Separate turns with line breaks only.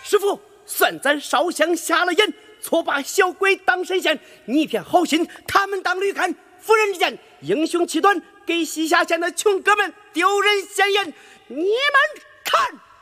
师傅，算咱烧香瞎了眼，错把小鬼当神仙，你一片好心，他们当驴看。妇人之见，英雄气短，给西夏县的穷哥们丢人现眼，你们看。